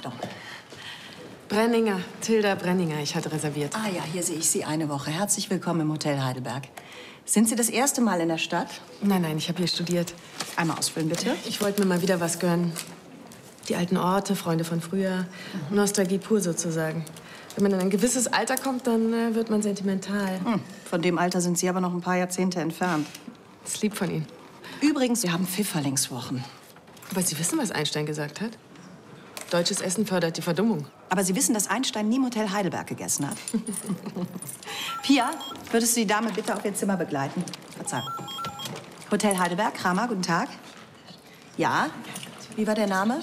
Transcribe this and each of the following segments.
Pardon. Brenninger, Tilda Brenninger. Ich hatte reserviert. Ah ja, hier sehe ich Sie eine Woche. Herzlich willkommen im Hotel Heidelberg. Sind Sie das erste Mal in der Stadt? Nein, ich habe hier studiert. Einmal ausfüllen, bitte. Ich wollte mir mal wieder was gönnen. Die alten Orte, Freunde von früher. Nostalgie pur sozusagen. Wenn man in ein gewisses Alter kommt, dann wird man sentimental. Von dem Alter sind Sie aber noch ein paar Jahrzehnte entfernt. Das ist lieb von Ihnen. Übrigens, wir haben Pfifferlingswochen. Aber Sie wissen, was Einstein gesagt hat? Deutsches Essen fördert die Verdummung. Aber Sie wissen, dass Einstein nie im Hotel Heidelberg gegessen hat. Pia, würdest du die Dame bitte auf ihr Zimmer begleiten? Verzeihung. Hotel Heidelberg, Kramer, guten Tag. Ja, wie war der Name?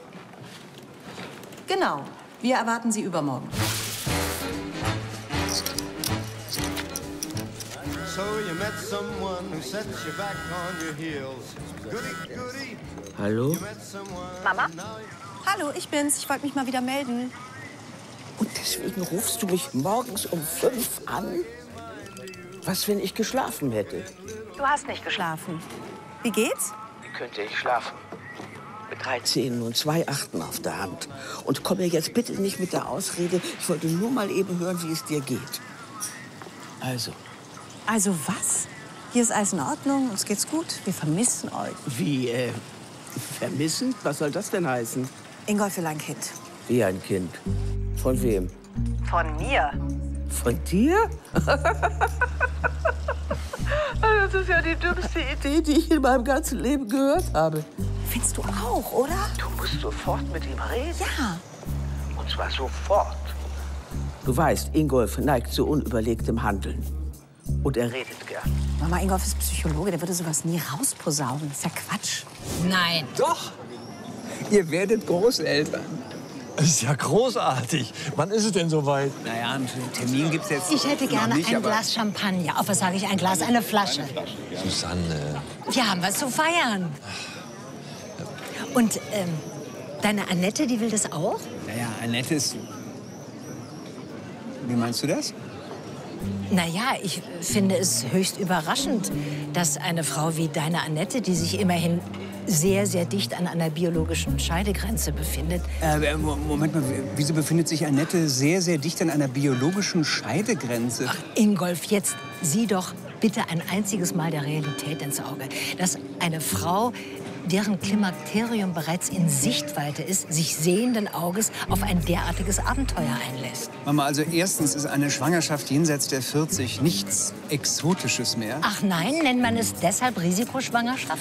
Genau, wir erwarten Sie übermorgen. Hallo? Mama? Hallo, ich bin's. Ich wollte mich mal wieder melden. Und deswegen rufst du mich morgens um 5 an? Was, wenn ich geschlafen hätte? Du hast nicht geschlafen. Wie geht's? Wie könnte ich schlafen? Mit 3 Zähnen und 2 Achten auf der Hand. Und komm mir jetzt bitte nicht mit der Ausrede, ich wollte nur mal eben hören, wie es dir geht. Also. Also was? Hier ist alles in Ordnung, uns geht's gut. Wir vermissen euch. Wie, vermissen? Was soll das denn heißen? Ingolf will ein Kind. Wie ein Kind? Von wem? Von mir. Von dir? Das ist ja die dümmste Idee, die ich in meinem ganzen Leben gehört habe. Findest du auch, oder? Du musst sofort mit ihm reden. Ja. Und zwar sofort. Du weißt, Ingolf neigt zu unüberlegtem Handeln. Und er redet gern. Mama, Ingolf ist Psychologe, der würde sowas nie rausposaunen. Das ist ja Quatsch. Nein. Doch. Ihr werdet Großeltern. Das ist ja großartig. Wann ist es denn soweit? Naja, einen Termin gibt's jetzt Ich hätte gerne noch nicht, ein aber Glas Champagner. Auf was sage ich? Ein Glas, eine Flasche. Susanne. Wir haben was zu feiern. Und deine Annette, die will das auch? Naja, Annette ist... Wie meinst du das? Naja, ich finde es höchst überraschend, dass eine Frau wie deine Annette, die sich immerhin sehr, sehr dicht an einer biologischen Scheidegrenze befindet. Moment mal, wieso befindet sich Annette sehr, sehr dicht an einer biologischen Scheidegrenze? Ach, Ingolf, jetzt sieh doch bitte ein einziges Mal der Realität ins Auge. Dass eine Frau, deren Klimakterium bereits in Sichtweite ist, sich sehenden Auges auf ein derartiges Abenteuer einlässt. Mama, also erstens ist eine Schwangerschaft jenseits der 40 nichts Exotisches mehr. Ach nein, nennt man es deshalb Risikoschwangerschaft?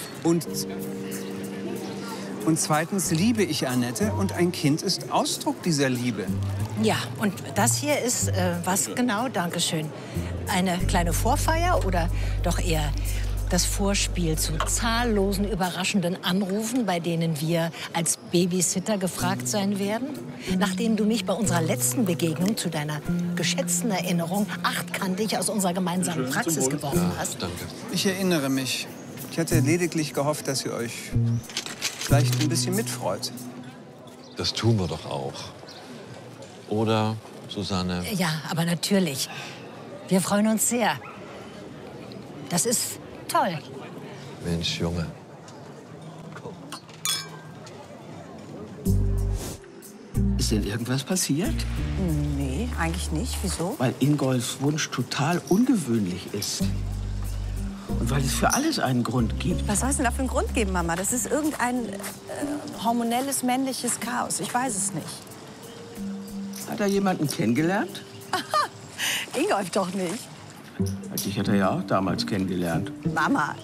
Und zweitens liebe ich Annette und ein Kind ist Ausdruck dieser Liebe. Ja, und das hier ist, was genau? Dankeschön. Eine kleine Vorfeier oder doch eher das Vorspiel zu zahllosen überraschenden Anrufen, bei denen wir als Babysitter gefragt sein werden? Nachdem du mich bei unserer letzten Begegnung zu deiner geschätzten Erinnerung achtkantig aus unserer gemeinsamen Praxis geworfen hast? Danke. Ich erinnere mich. Ich hatte lediglich gehofft, dass ihr euch vielleicht ein bisschen mitfreut. Das tun wir doch auch. Oder, Susanne? Ja, aber natürlich. Wir freuen uns sehr. Das ist toll. Mensch, Junge. Ist denn irgendwas passiert? Nee, eigentlich nicht. Wieso? Weil Ingolfs Wunsch total ungewöhnlich ist. Und weil es für alles einen Grund gibt. Was soll es denn da für einen Grund geben, Mama? Das ist irgendein hormonelles männliches Chaos. Ich weiß es nicht. Hat er jemanden kennengelernt? Ingolf doch nicht. Dich hat er ja auch damals kennengelernt. Mama.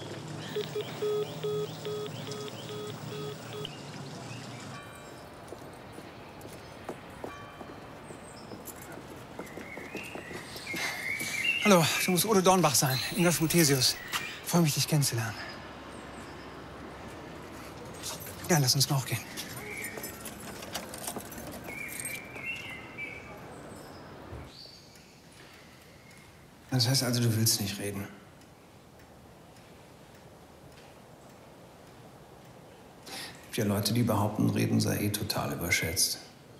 Hallo, du musst Udo Dornbach sein, Ingolf Muthesius. Freue mich, dich kennenzulernen. Ja, lass uns mal hochgehen. Das heißt also, du willst nicht reden? Es gibt ja Leute, die behaupten, Reden sei eh total überschätzt.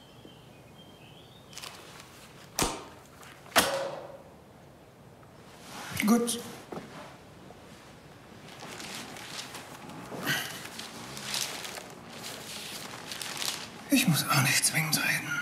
Gut. Ich muss auch nicht zwingend reden.